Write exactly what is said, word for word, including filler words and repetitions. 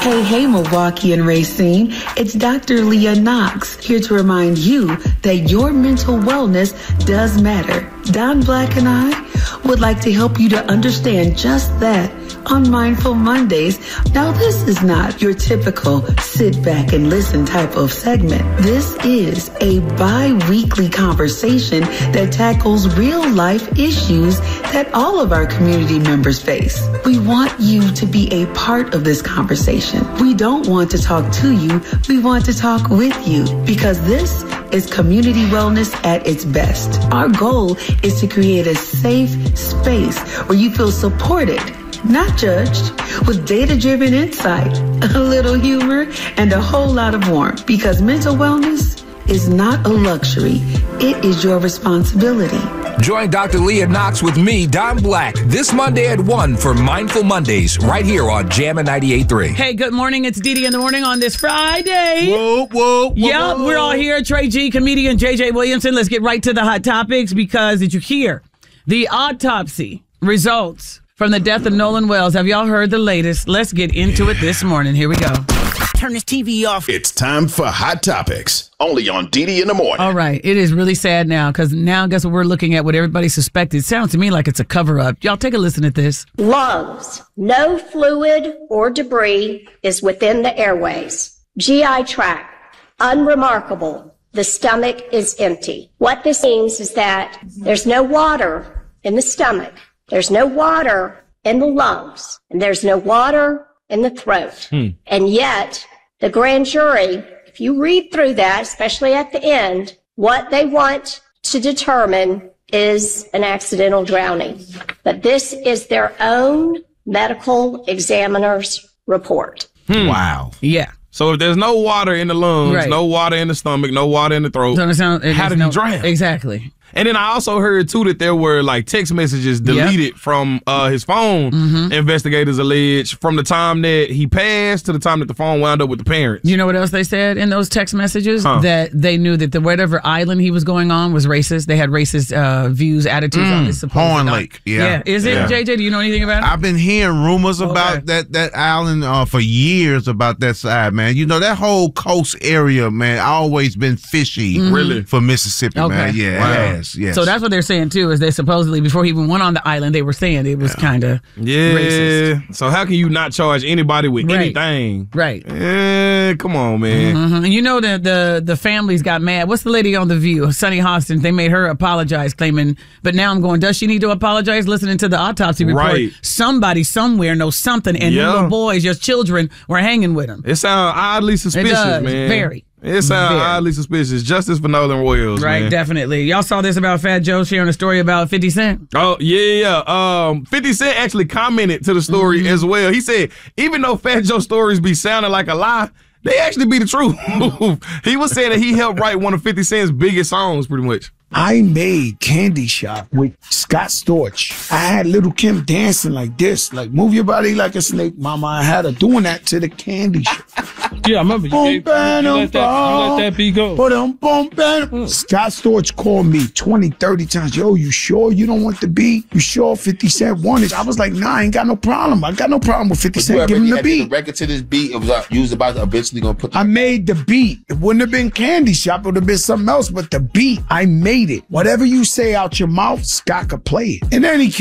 Hey, hey, Milwaukee and Racine. It's Doctor Leah Knox here to remind you that your mental wellness does matter. Don Black and I would like to help you to understand just that on Mindful Mondays. Now, this is not your typical sit back and listen type of segment. This is a bi-weekly conversation that tackles real life issues that all of our community members face. We want you to be a part of this conversation. We don't want to talk to you. We want to talk with you because this is community wellness at its best. Our goal is to create a safe space where you feel supported, not judged, with data-driven insight, a little humor, and a whole lot of warmth. Because mental wellness is not a luxury. It is your responsibility. Join Doctor Leah Knox with me, Don Black, this Monday at one for Mindful Mondays, right here on Jammin' ninety-eight point three. Hey, good morning. It's Dee Dee in the morning on this Friday. Whoa, whoa, whoa. Yep, we're all here. Trey G, comedian J J Williamson. Let's get right to the hot topics because did you hear the autopsy results from the death of Nolan Wells? Have y'all heard the latest? Let's get into it this morning. Here we go. Turn this T V off. It's time for Hot Topics, only on Dee Dee in the morning. All right. It is really sad now because now guess what we're looking at, what everybody suspected. It sounds to me like it's a cover-up. Y'all take a listen at this. Lungs. No fluid or debris is within the airways. G I tract. Unremarkable. The stomach is empty. What this means is that there's no water in the stomach. There's no water in the lungs. And there's no water in the throat. Hmm. And yet, the grand jury, if you read through that, especially at the end, what they want to determine is an accidental drowning. But this is their own medical examiner's report. Hmm. Wow. Yeah. So if there's no water in the lungs, Right. no water in the stomach, no water in the throat, Doesn't sound- it how is did no- he drown? Exactly. And then I also heard, too, that there were, like, text messages deleted from uh, his phone, Mm-hmm. investigators allege, from the time that he passed to the time that the phone wound up with the parents. You know what else they said in those text messages? Huh. That they knew that the whatever island he was going on was racist. They had racist uh, views, attitudes on this supposed Horn island. Lake, yeah. Is it, Yeah. J J? Do you know anything about it? I've been hearing rumors Okay. about that that island uh, for years about that side, man. You know, that whole coast area, man, always been fishy Really? for Mississippi, Okay. man. Yeah, Wow. yes, yes. So that's what they're saying too. Is they supposedly before he even went on the island, they were saying it was kind of Yeah. racist. So how can you not charge anybody with Right. anything? Right. Eh, come on, man. Mhm. And you know that the the families got mad. What's the lady on The View? Sunny Hostin. They made her apologize, claiming. But now I'm going. Does she need to apologize? Listening to the autopsy report, Right. somebody somewhere knows something, and Yeah. them little boys, your children, were hanging with him. It sounds oddly suspicious, does. man. Very. It sounds Very. oddly suspicious. Justice for Nolan Wells, Right, man. definitely. Y'all saw this about Fat Joe sharing a story about fifty Cent? Oh, yeah, yeah. Um, fifty Cent actually commented to the story Mm-hmm. as well. He said, even though Fat Joe stories be sounding like a lie, they actually be the truth. He was saying that he helped write one of fifty Cent's biggest songs, pretty much. I made Candy Shop with Scott Storch. I had Little Kim dancing like this, like move your body like a snake, mama. I had her doing that to the Candy Shop. Yeah, I remember. You, Boom, gave, you, bam, you, let that, you let that beat go. Boom, boom, bam. Scott Storch called me twenty, thirty times. Yo, you sure you don't want the beat? You sure fifty Cent wanted it? I was like, nah, I ain't got no problem. I got no problem with fifty Cent. Give him the beat. The record to this beat, it was uh, you was about to eventually gonna put. The- I made the beat. It wouldn't have been Candy Shop. It would have been something else. But the beat, I made it. Whatever you say out your mouth, Scott could play it. In any case,